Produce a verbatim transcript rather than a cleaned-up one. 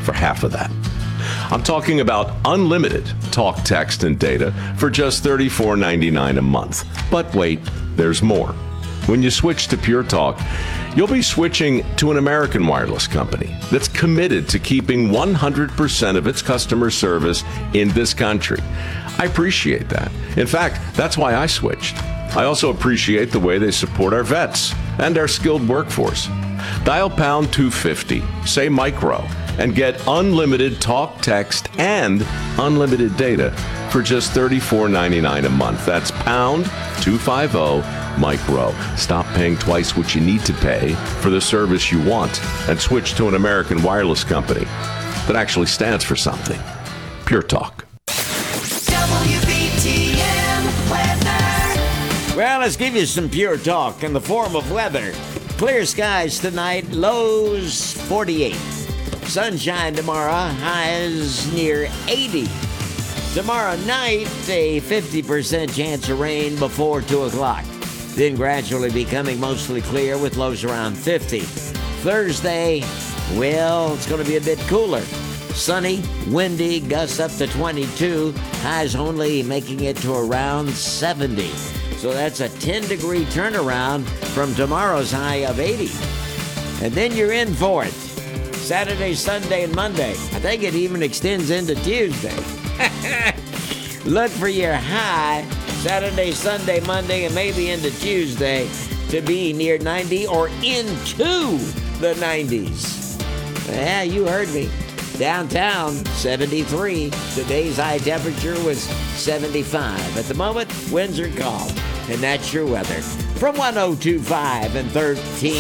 for half of that. I'm talking about unlimited talk, text, and data for just thirty-four ninety-nine a month. But wait, there's more. When you switch to Pure Talk, you'll be switching to an American wireless company that's committed to keeping one hundred percent of its customer service in this country. I appreciate that. In fact, that's why I switched. I also appreciate the way they support our vets and our skilled workforce. Dial pound two fifty, say micro, and get unlimited talk, text, and unlimited data for just thirty-four ninety-nine a month. That's pound two fifty micro. Stop paying twice what you need to pay for the service you want and switch to an American wireless company that actually stands for something. Pure Talk. W B T M weather. Well, let's give you some Pure Talk in the form of weather. Clear skies tonight, lows forty-eight. Sunshine tomorrow, highs near eighty. Tomorrow night, a fifty percent chance of rain before two o'clock. Then gradually becoming mostly clear with lows around fifty. Thursday, well, it's going to be a bit cooler. Sunny, windy, gusts up to twenty-two. Highs only making it to around seventy. So that's a ten-degree turnaround from tomorrow's high of eighty. And then you're in for it. Saturday, Sunday, and Monday. I think it even extends into Tuesday. Look for your high Saturday, Sunday, Monday, and maybe into Tuesday to be near ninety or into the nineties. Yeah, you heard me. Downtown, seventy-three. Today's high temperature was seventy-five. At the moment, winds are calm. And that's your weather. From one oh two point five and thirteen.